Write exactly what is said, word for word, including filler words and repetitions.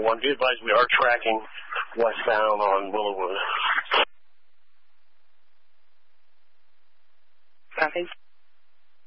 one. Be advised we are tracking westbound on Willowwood. Copy.